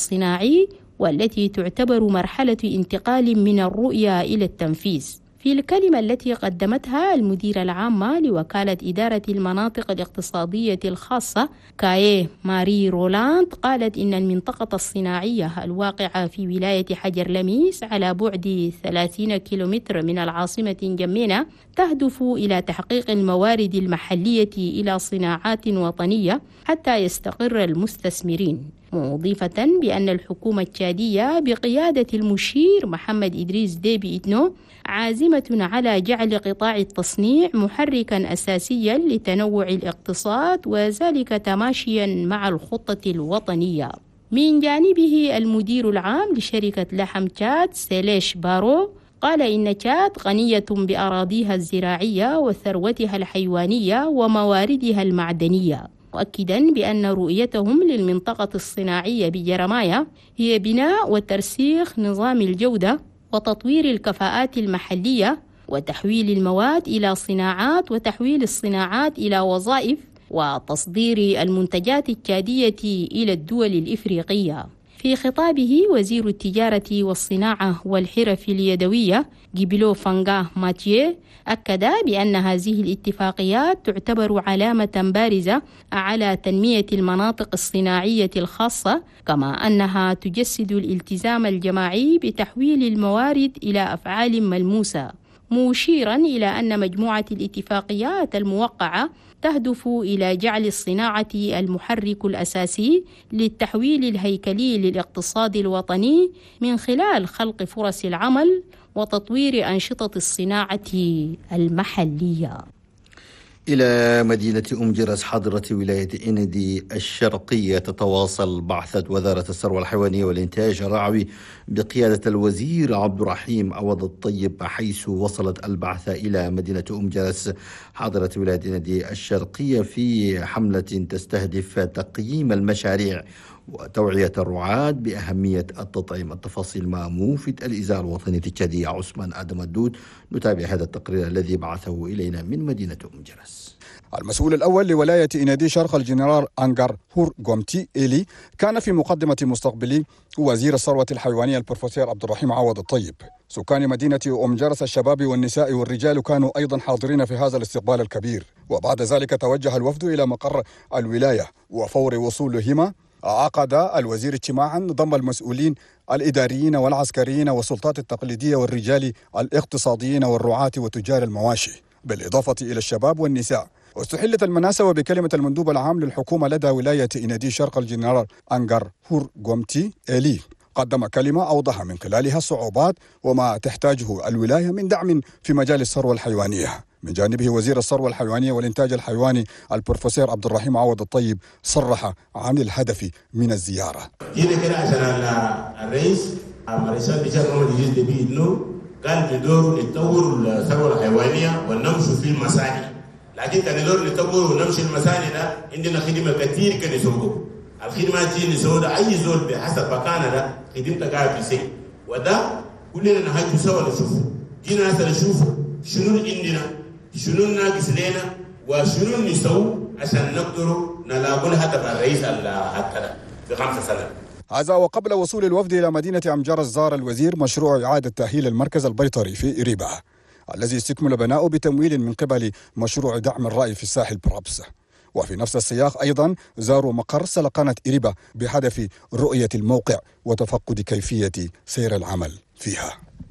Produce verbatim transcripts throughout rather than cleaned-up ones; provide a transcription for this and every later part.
الصناعي، والتي تعتبر مرحلة انتقال من الرؤية إلى التنفيذ. في الكلمة التي قدمتها المديرة العامة لوكالة إدارة المناطق الاقتصادية الخاصة كايه ماري رولاند، قالت إن المنطقة الصناعية الواقعة في ولاية حجر لميس على بعد ثلاثين كيلومتر من العاصمة نجمينا تهدف إلى تحقيق الموارد المحلية إلى صناعات وطنية حتى يستقر المستثمرين، مضيفة بأن الحكومة التشادية بقيادة المشير محمد إدريس ديبي إتنو عازمة على جعل قطاع التصنيع محركا أساسيا لتنوع الاقتصاد، وذلك تماشيا مع الخطة الوطنية. من جانبه المدير العام لشركة لحم تشاد سيليش بارو قال إن تشاد غنية بأراضيها الزراعية وثروتها الحيوانية ومواردها المعدنية، مؤكدا بأن رؤيتهم للمنطقة الصناعية بجرمايا هي بناء وترسيخ نظام الجودة وتطوير الكفاءات المحلية وتحويل المواد إلى صناعات وتحويل الصناعات إلى وظائف وتصدير المنتجات التشادية إلى الدول الإفريقية. في خطابه وزير التجارة والصناعة والحرف اليدوية جيبلو فانغا ماتيه أكد بأن هذه الاتفاقيات تعتبر علامة بارزة على تنمية المناطق الصناعية الخاصة، كما أنها تجسد الالتزام الجماعي بتحويل الموارد إلى أفعال ملموسة، مشيرا إلى أن مجموعة الاتفاقيات الموقعة تهدف إلى جعل الصناعة المحرك الأساسي للتحويل الهيكلي للاقتصاد الوطني من خلال خلق فرص العمل وتطوير أنشطة الصناعة المحلية. إلى مدينة أم جرس حاضرة ولاية إندي الشرقية تتواصل بعثة وزارة الثروة الحيوانية والإنتاج الرعوي بقيادة الوزير عبد الرحيم عوض الطيب، حيث وصلت البعثة إلى مدينة أم جرس حاضرة ولاية إندي الشرقية في حملة تستهدف تقييم المشاريع وتوعية الرعاة بأهمية التطعيم. التفاصيل مع موفد الإذاعة الوطنية التشادية عثمان آدم الدود. نتابع هذا التقرير الذي بعثه إلينا من مدينة أم جرس. المسؤول الأول لولاية إنادي شرق الجنرال أنغار هور غومتي إيلي كان في مقدمة مستقبلي وزير الثروة الحيوانية البروفيسور عبد الرحيم عوض الطيب. سكان مدينة أم جرس الشباب والنساء والرجال كانوا أيضا حاضرين في هذا الاستقبال الكبير، وبعد ذلك توجه الوفد إلى مقر الولاية، وفور وصولهما عقد الوزير اجتماعا ضم المسؤولين الإداريين والعسكريين والسلطات التقليدية والرجال الاقتصاديين والرعاة وتجار المواشي، بالإضافة إلى الشباب والنساء. واستحلت المناسبة بكلمة المندوب العام للحكومة لدى ولاية إنادي شرق الجنرال أنغار هور غومتي إيلي. قدم كلمة أوضح من خلالها الصعوبات وما تحتاجه الولاية من دعم في مجال الثروة الحيوانية. من جانبه وزير الثروة الحيوانية والإنتاج الحيواني البروفيسور عبد الرحيم عوض الطيب صرح عن الهدف من الزيارة. جينا كده عشان الرئيس الرئيس بشار محمد إدريس ديبي إتنو قال بدور نطور الثروة الحيوانية ونمشي في المساني، لكن كان دور نطور ونمشي المساني ده عندنا خدمة كثير كان نسوقه. الخدمة دي نسوقها أي زول بحسب مكانه ده خدمته قاعد في سي، وده كلنا نحاول سوا نشوفه. جينا هسه نشوفه شنو عندنا شنو ناقص لنا وشنو نسوي عشان نقدر نلاقي الهدف الرئيس هكذا في خمس سنوات. هذا وقبل وصول الوفد إلى مدينة أم جرس زار الوزير مشروع إعادة تأهيل المركز البيطري في إريبا الذي استكمل بناؤه بتمويل من قبل مشروع دعم الرأي في الساحل برابس. وفي نفس السياق أيضا زاروا مقر سلقنة إريبا بهدف رؤية الموقع وتفقد كيفية سير العمل فيها.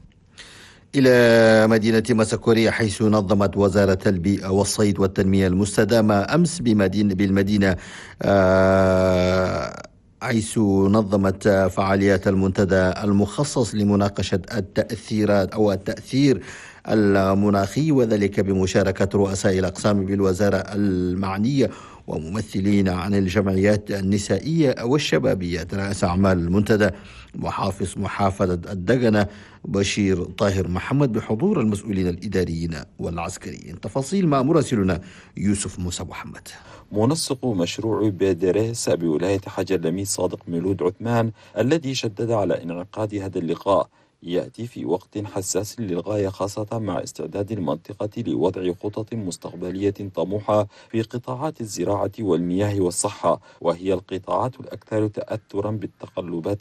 إلى مدينة مسكورية، حيث نظمت وزارة البيئة والصيد والتنمية المستدامة أمس بمدينة بالمدينة آه حيث نظمت فعاليات المنتدى المخصص لمناقشة التأثيرات أو التأثير المناخي، وذلك بمشاركة رؤساء الأقسام بالوزارة المعنية وممثلين عن الجمعيات النسائية والشبابية. رئيس أعمال المنتدى محافظ محافظة الدغنة بشير طاهر محمد بحضور المسؤولين الإداريين والعسكريين. تفاصيل مع مراسلنا يوسف موسى محمد. منسق مشروع بيدريس بولاية حجر لميس صادق ميلود عثمان الذي شدد على انعقاد هذا اللقاء يأتي في وقت حساس للغاية، خاصة مع استعداد المنطقة لوضع خطط مستقبلية طموحة في قطاعات الزراعة والمياه والصحة، وهي القطاعات الأكثر تأثرا بالتقلبات